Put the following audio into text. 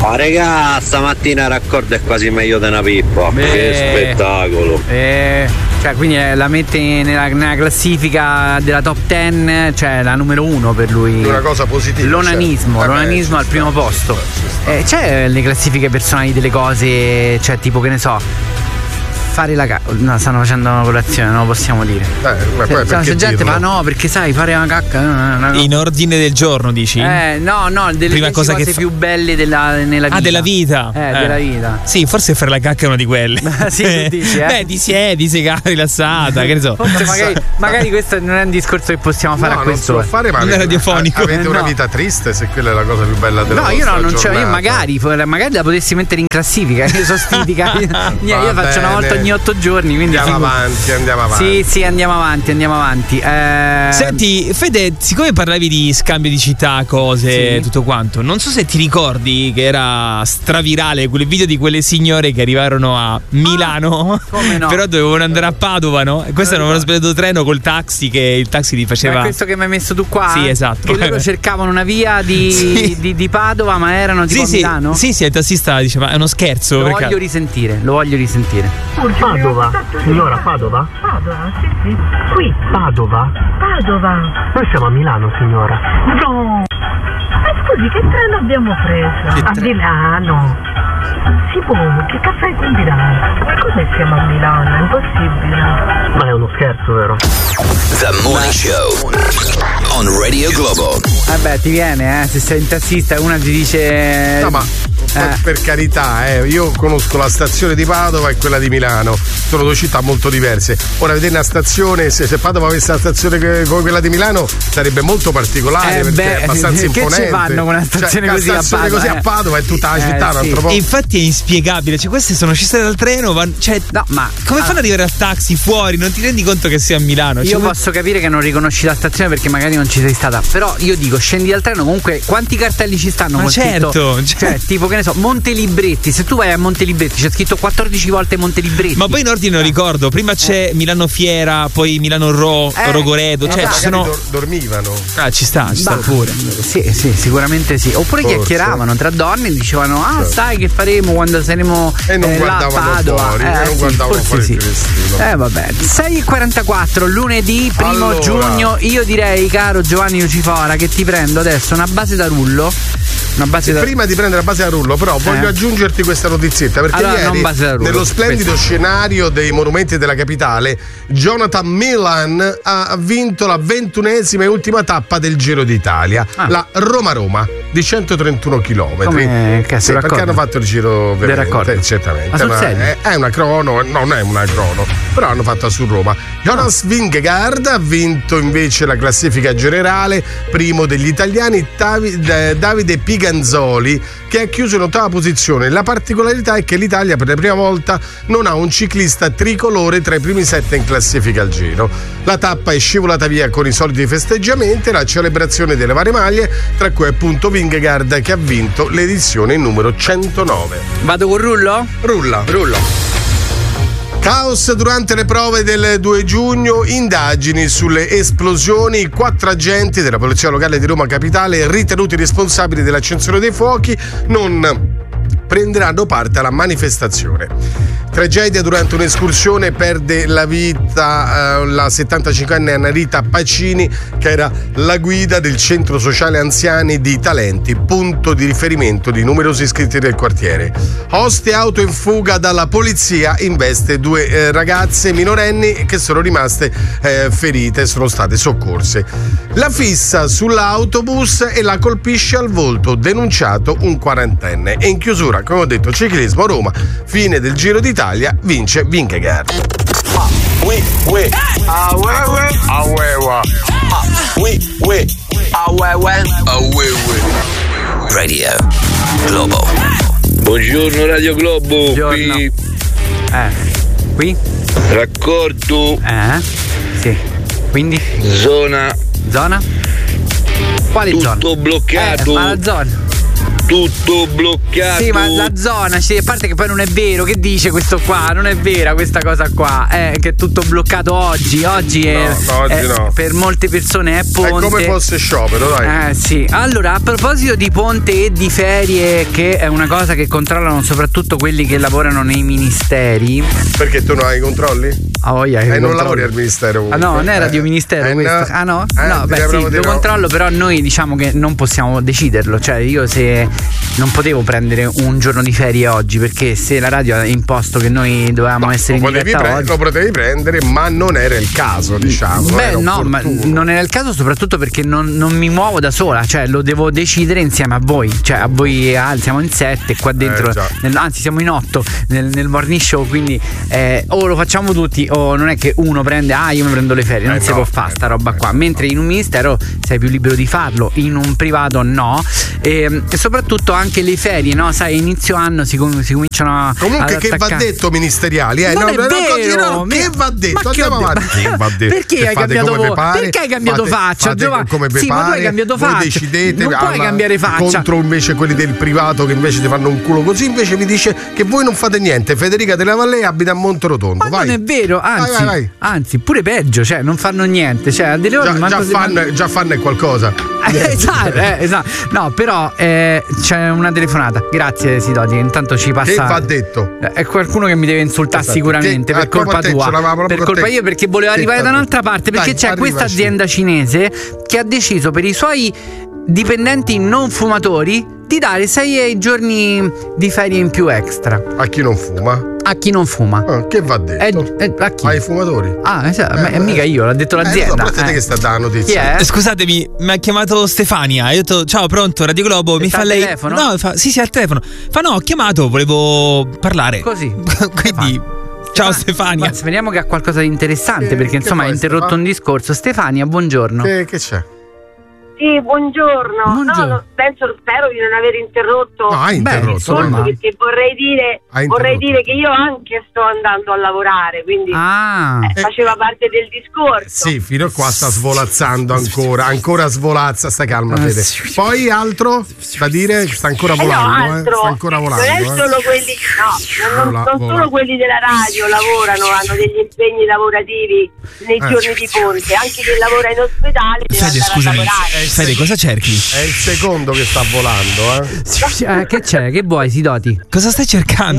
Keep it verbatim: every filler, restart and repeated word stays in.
Oh, regà, stamattina il raccordo è quasi meglio di una pippa. Beh, che spettacolo. Eh, cioè, quindi eh, la mette nella, nella classifica della top dieci, cioè la numero uno per lui. Una cosa positiva. L'onanismo, cioè. l'onanismo eh, al primo sta, posto. Ci sta, ci Eh, c'è le classifiche personali delle cose, cioè tipo che ne so. Fare la cacca. No, stanno facendo una colazione, non lo possiamo dire. Eh, ma poi Cioè, c'è gente fa no, perché sai, fare una cacca. Una In ordine del giorno, dici? Eh, no, no, delle Prima cosa cose che fa... più belle della, nella vita. Ah, della vita. Eh, eh, della vita. Sì, forse fare la cacca è una di quelle. Sì, tu dici, eh? Beh, ti siedi, sei rilassata, che ne so. Forse magari, magari questo non è un discorso che possiamo fare no, a questo. non si può fare, ma non è avete, radiofonico. avete Eh, una no. vita triste, se quella è la cosa più bella della No, vostra io no, non c'è. Io giornata. magari, magari la potessi mettere in classifica. Io sono stitica. io io Va faccio una volta bene. ogni otto giorni. Quindi Andiamo figu- avanti, andiamo avanti. Sì, sì, andiamo avanti, andiamo avanti. Eh... Senti, Fede, siccome parlavi di scambio di città, cose, Sì. tutto quanto, non so se ti ricordi che era stravirale quel video di quelle signore che arrivarono a Milano, Ah, come no? però dovevano andare a Padova, no? E questo era uno sbagliato treno col taxi, che il taxi li Ma faceva. è questo che mi hai messo tu qua? Sì, esatto. Che loro cercavano una via di, Sì. di, di Padova, ma erano tipo Sì, a sì, Milano? sì, sì, il tassista diceva è uno scherzo. Lo perché- voglio risentire, lo voglio risentire. Padova, signora Padova? Padova, sì, sì. Qui, Padova? Padova. Noi siamo a Milano, signora. No. Ma scusi, che treno abbiamo preso? Che A tre- Milano. Si può, che caffè con Milano? Ma cos'è siamo a Milano? È impossibile. Ma è uno scherzo, vero? The Morning Show on Radio Globo. Vabbè, ti viene, eh, se sei un tassista e una ti dice. No, ma per, Eh. per carità, eh, io conosco la stazione di Padova e quella di Milano, sono due città molto diverse. Ora vedere una stazione, se, se Padova avesse la stazione che- come quella di Milano sarebbe molto particolare, Eh, perché beh, è abbastanza che ci imponente. fanno con una stazione cioè, così una a stazione Padova, così eh? a Padova è tutta la Eh, città, un sì. altro po'. E infatti è inspiegabile, cioè queste sono scese dal treno, van- cioè, No, ma come fanno ad arrivare al taxi fuori? Non ti rendi conto che sei a Milano? io Cioè, posso capire che non riconosci la stazione perché magari non ci sei stata. Però io dico, scendi dal treno, comunque quanti cartelli ci stanno? Ma con certo, scritto- cioè- cioè, tipo che ne so, Montelibretti. Se tu vai a Montelibretti c'è scritto quattordici volte Montelibretti. Ma poi in ordine non ricordo, prima c'è Milano Fiera, poi Milano Ro, Eh, Rogoredo, cioè esatto. ci sono. Magari dor- dormivano. Ah, ci sta, ci sta Bah, pure. Sì, sì, sicuramente sì. Oppure Forse. chiacchieravano tra donne e dicevano: ah, sai che faremo quando saremo E non eh, là a guardavano Padova. fuori, Eh, e non sì, guardavano forse fuori sì. il finestrino. Eh vabbè. sei e quarantaquattro, lunedì, primo Allora. giugno. Io direi, caro Giovanni Lucifora, che ti prendo adesso una base da rullo. Una base da Prima di prendere la base da rullo, però voglio Eh. aggiungerti questa notizietta, perché Allora, non ieri base da rullo, nello splendido questo. scenario dei monumenti della capitale, Jonathan Milan ha vinto la ventunesima e ultima tappa del Giro d'Italia, Ah. la Roma-Roma di centotrentuno chilometri. Come cazzo, Sì, perché raccordo? hanno fatto il giro Del raccordo. veramente, certamente. Ma sul È una- serio? è, è una crono, non è una crono, però hanno fatto su Roma. Jonas Vingegaard ha vinto invece la classifica generale, primo degli italiani, Davi- eh, Davide Piganzoli, che ha chiuso in ottava posizione. La particolarità è che l'Italia per la prima volta non ha un ciclista tricolore tra i primi sette in classifica al Giro. La tappa è scivolata via con i soliti festeggiamenti e la celebrazione delle varie maglie, tra cui appunto Vingegaard che ha vinto l'edizione numero centonove. Vado con rullo? Rulla. Rullo. Caos durante le prove del due giugno, indagini sulle esplosioni, quattro agenti della Polizia Locale di Roma Capitale ritenuti responsabili dell'accensione dei fuochi non prenderanno parte alla manifestazione. Tragedia durante un'escursione, perde la vita eh, la settantacinquenne Annarita Pacini, che era la guida del centro sociale anziani di Talenti, punto di riferimento di numerosi iscritti del quartiere. Oste auto in fuga dalla polizia, investe due eh, ragazze minorenni che sono rimaste eh, ferite, sono state soccorse. La fissa sull'autobus e la colpisce al volto, denunciato un quarantenne. E in chiusura, come ho detto, ciclismo Roma, fine del Giro d'Italia, vince Vingegaard. Oui, oui. Ah ouais, ouais. Ah ouais, ouais. Ah oui, oui. Ah ouais, ouais. Ah ouais, ouais. Radio Globo. Buongiorno Radio Globo. Buongiorno. Qui Eh. Qui? raccordo Eh. Sì. Quindi? zona Zona? Quale zona? tutto bloccato. Eh, ma la zona. tutto bloccato. Sì, ma la zona, sì, a parte che poi non è vero, che dice questo qua? Non è vera questa cosa qua, eh, che è tutto bloccato oggi. Oggi è, no, no, oggi è no. Per molte persone è ponte. È come fosse sciopero, dai. Eh sì. Allora, a proposito di ponte e di ferie, che è una cosa che controllano soprattutto quelli che lavorano nei ministeri. Perché tu non hai i controlli? Ah, oh, yeah, e non lavori al ministero. Ah no, non è Radio Ministero eh, questo. No. Ah no? Eh, no, beh sì, lo no. controllo, però noi diciamo che non possiamo deciderlo. Cioè io se non potevo prendere un giorno di ferie oggi, perché se la radio ha imposto che noi dovevamo no, essere in diretta pre- oggi, lo potevi prendere, ma non era il caso, diciamo. Beh no, ma non era il caso soprattutto perché non, non mi muovo da sola. Cioè lo devo decidere insieme a voi. Cioè a voi ah, siamo in sette qua dentro eh, nel, anzi siamo in otto nel, nel morning show. Quindi eh, o lo facciamo tutti o non è che uno prende ah io mi prendo le ferie. Non eh si no, può fare eh sta roba eh qua. Mentre in un ministero sei più libero di farlo, in un privato no. E, e soprattutto anche le ferie, no? Sai, inizio anno si, com- si cominciano a comunque che va detto ministeriali, eh? Non no, è no, vero, no, che va detto? Ma Andiamo avanti. Che va detto? Perché che hai cambiato come pare, Perché hai cambiato fate, faccia, fate Giovanni? come sì, pare, ma tu hai cambiato faccia. Voi decidete non puoi alla, cambiare faccia. Contro invece quelli del privato che invece ti fanno un culo così, invece vi dice che voi non fate niente. Federica della Valle abita a Monterotondo. Ma vai. non è vero, anzi, vai, vai, vai. anzi, pure peggio, cioè non fanno niente, cioè a delle ore già, già, fanno, già fanno è qualcosa. Eh, esatto, eh, esatto. No, però eh, c'è una telefonata. Grazie Sidoti, intanto ci passa. Che va detto? È qualcuno che mi deve insultare esatto. sicuramente che, per colpa te, tua. Per colpa io perché volevo arrivare te, da un'altra parte, perché Dai, c'è questa azienda cinese che ha deciso per i suoi dipendenti non fumatori di dare sei giorni di ferie in più extra. A chi non fuma? A chi non fuma. Ah, che va detto? Eh, eh, a chi? Ai fumatori. Ah, esatto, eh, ma, mica io, l'ha detto l'azienda. Eh, so, eh. che sta dando notizia. Eh, scusatemi, mi ha chiamato Stefania. Io ho detto ciao, pronto, Radio Globo. E mi fa lei. Telefono? No, fa, sì, sì, al telefono. Fa no, ho chiamato, volevo parlare. Così. Quindi. Ciao Stefania. Ma speriamo che ha qualcosa di interessante, eh, perché insomma ha interrotto Stefania? un discorso. Stefania, buongiorno. Che, che c'è? Sì, buongiorno. buongiorno. No, penso, spero di non aver interrotto. No, hai interrotto. Beh, perché vorrei dire, vorrei dire che io anche sto andando a lavorare, quindi ah. eh, faceva parte del discorso. Sì, fino a qua sta svolazzando ancora, ancora svolazza, sta calma, Fede. Poi altro da dire? Sta ancora volando, eh, no, altro, eh? Sta ancora volando. Non è solo eh. quelli, no, non, non solo quelli della radio lavorano, hanno degli impegni lavorativi nei eh. giorni di ponte, anche chi lavora in ospedale deve Fede, andare scusami. a lavorare. Fede, cosa cerchi? È il secondo che sta volando, eh? eh che c'è? Che vuoi, Sidoti? Cosa stai cercando?